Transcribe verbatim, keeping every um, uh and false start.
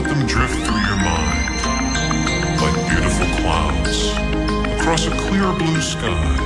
let them drift through your mind like beautiful clouds across a clear blue sky.